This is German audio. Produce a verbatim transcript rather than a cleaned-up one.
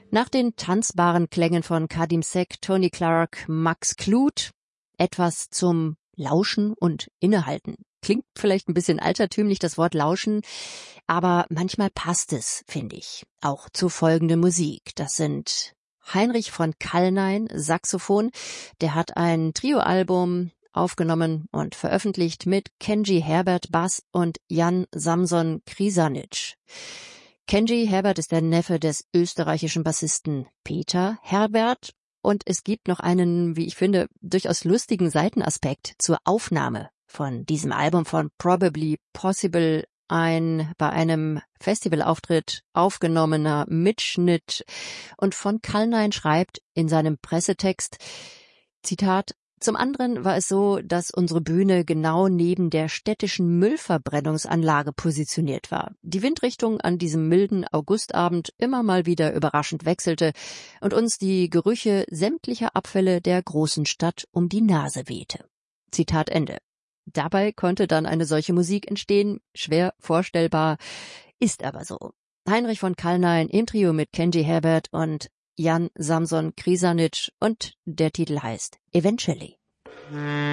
Nach den tanzbaren Klängen von Kadim Sek, Tony Clark, Max Kluth etwas zum Lauschen und Innehalten. Klingt vielleicht ein bisschen altertümlich, das Wort Lauschen, aber manchmal passt es, finde ich, auch zu folgender Musik. Das sind Heinrich von Kallnein, Saxophon. Der hat ein Trioalbum aufgenommen und veröffentlicht mit Kenji Herbert, Bass und Jan Samson Križanić. Kenji Herbert ist der Neffe des österreichischen Bassisten Peter Herbert und es gibt noch einen, wie ich finde, durchaus lustigen Seitenaspekt zur Aufnahme von diesem Album von Probably Possible, ein bei einem Festivalauftritt aufgenommener Mitschnitt. Und von Kallnein schreibt in seinem Pressetext, Zitat, zum anderen war es so, dass unsere Bühne genau neben der städtischen Müllverbrennungsanlage positioniert war. Die Windrichtung an diesem milden Augustabend immer mal wieder überraschend wechselte und uns die Gerüche sämtlicher Abfälle der großen Stadt um die Nase wehte. Zitat Ende. Dabei konnte dann eine solche Musik entstehen, schwer vorstellbar, ist aber so. Heinrich von Kallnein im Trio mit Kenji Herbert und Jan Samson Križanić und der Titel heißt Eventually.